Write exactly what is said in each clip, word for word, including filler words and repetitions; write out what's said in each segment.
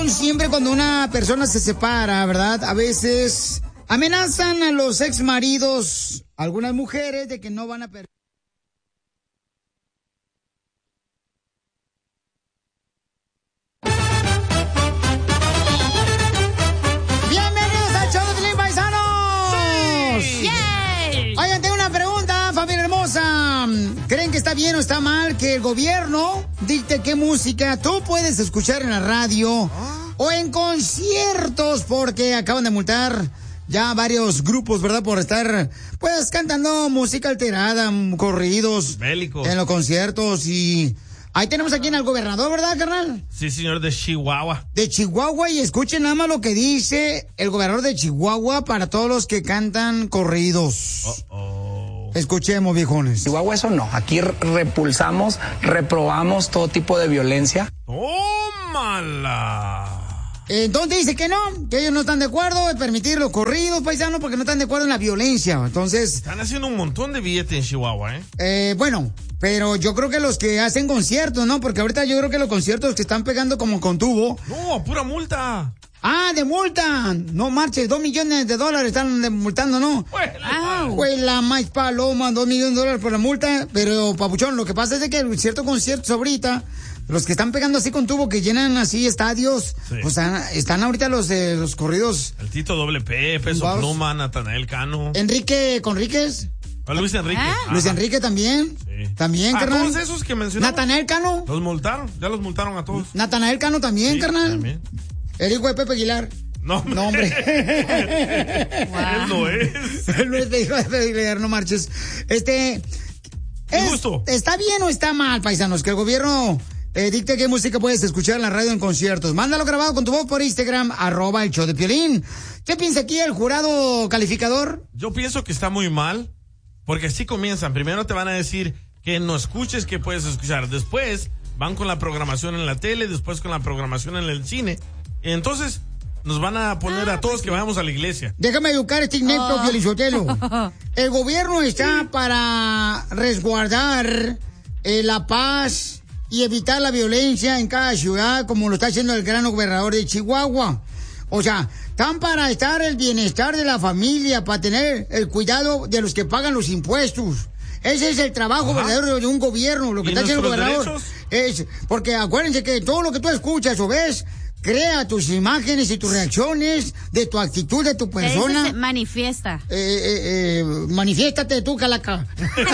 razón siempre cuando una persona se separa, ¿verdad? A veces amenazan a los ex maridos, algunas mujeres, de que no van a perder. ¡Bienvenidos al show de Piolín, paisanos! ¡Sí! ¡Yay! Oigan, tengo una pregunta, familia hermosa. ¿Creen que está bien o está mal que el gobierno dicte qué música tú puedes escuchar en la radio o en conciertos? Porque acaban de multar ya varios grupos, ¿verdad? Por estar, pues, cantando música alterada, corridos. Bélicos. En los conciertos. Y ahí tenemos aquí al gobernador, ¿verdad, carnal? Sí, señor, de Chihuahua. De Chihuahua, y escuchen nada más lo que dice el gobernador de Chihuahua para todos los que cantan corridos. Uh-oh. Escuchemos, viejones. Chihuahua, eso no. Aquí repulsamos, reprobamos todo tipo de violencia. ¡Tómala! Entonces dice que no, que ellos no están de acuerdo en permitir los corridos, paisanos, porque no están de acuerdo en la violencia. Entonces... Están haciendo un montón de billetes en Chihuahua, ¿eh? Eh, bueno, pero yo creo que los que hacen conciertos, ¿no? Porque ahorita yo creo que los conciertos que están pegando como con tubo... No, pura multa. ¡Ah, de multa! No marches, dos millones de dólares están de multando, ¿no? Ah, Güey, la más paloma, dos millones de dólares por la multa. Pero, papuchón, lo que pasa es de que ciertos conciertos ahorita... Los que están pegando así con tubo, que llenan así estadios, sí. O sea, están ahorita los de eh, los corridos. El Tito Doble P, Peso Vamos. Pluma, Natanael Cano. Enrique Conríquez. A Luis Enrique. ¿Ah? Ajá. Luis Enrique también. Sí. También, A carnal. todos esos que mencionamos. Natanael Cano. Los multaron, ya los multaron a todos. Natanael Cano también, Sí, carnal. también. El hijo de Pepe Aguilar. No, No, hombre. Él no es. Él no es de hijo de Pepe Aguilar, no marches. Este... es- Justo. ¿Está bien o está mal, paisanos, que el gobierno... Eh, dicte qué música puedes escuchar en la radio en conciertos? Mándalo grabado con tu voz por Instagram, arroba el show de Piolín. ¿Qué piensa aquí el jurado calificador? Yo pienso que está muy mal, porque así comienzan. Primero te van a decir que no escuches, que puedes escuchar. Después van con la programación en la tele, después con la programación en el cine. Y entonces nos van a poner a todos que vayamos a la iglesia. Déjame educar a este inepto Oh. Piolizotelo. El gobierno está para resguardar eh, la paz y evitar la violencia en cada ciudad, como lo está haciendo el gran gobernador de Chihuahua. O sea, están para estar el bienestar de la familia, para tener el cuidado de los que pagan los impuestos. Ese es el trabajo Ajá. verdadero de un gobierno. Lo que ¿Y está haciendo el nuestros gobernador es, porque acuérdense que todo lo que tú escuchas o ves, crea tus imágenes y tus reacciones de tu actitud, de tu Eso persona. se manifiesta. Eh, eh, eh, manifiéstate tú, calaca.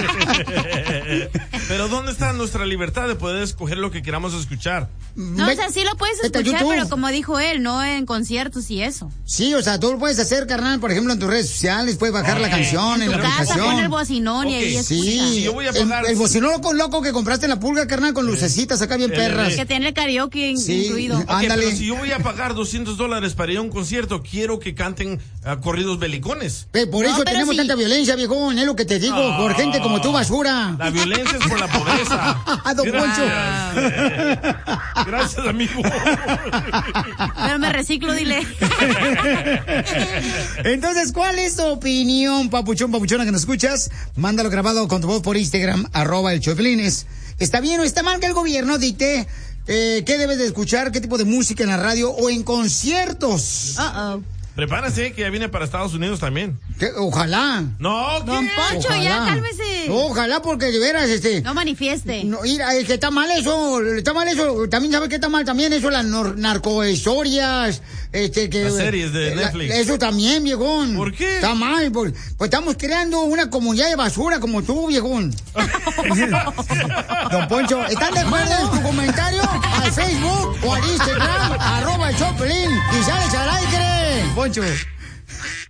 Pero ¿dónde está nuestra libertad de poder escoger lo que queramos escuchar? No, o sea, sí lo puedes Vete a escuchar, YouTube. pero como dijo él, no en conciertos y eso. Sí, o sea, tú lo puedes hacer, carnal, por ejemplo, en tus redes sociales, puedes bajar la canción en, En la tu casa aplicación. pon el bocinón y Ok, ahí Sí, escucha. Si yo voy a el, pagar- el bocinón loco, loco que compraste en la pulga, carnal, con lucecitas acá bien Eh, perras. Que tiene el karaoke in- Sí. incluido. Ok, Ándale. pero si yo voy a pagar doscientos dólares para ir a un concierto, quiero que canten uh, corridos belicones. Pe- por No, eso pero tenemos si- tanta violencia, viejón, es lo que te digo, Ah. por gente como tú, basura. La violencia es por la pobreza. Don Poncho. Gracias. Gracias, amigo. Pero me reciclo, dile. Entonces, ¿cuál es tu opinión, papuchón, papuchona, que nos escuchas? Mándalo grabado con tu voz por Instagram, arroba el Choplin. Es, ¿está bien o está mal que el gobierno dicte eh, qué debes de escuchar, qué tipo de música en la radio o en conciertos? Uh-oh. Prepárese que ya viene para Estados Unidos también. Que- ojalá. No, Don ¿qué? Poncho, ya Ojalá. cálmese. Ojalá, porque de veras, este... No manifieste. No, mira, es que está mal eso, está mal eso, también sabe que está mal también eso, las nor- narcohistorias, este que... Las series de eh, la- Netflix. eso también, viejón. ¿Por qué? Está mal, pues, pues estamos creando una comunidad de basura como tú, viejón. Don Poncho, ¿están de acuerdo en tu comentario al Facebook o al Instagram, arroba el Choplin, y sales al aire, Poncho?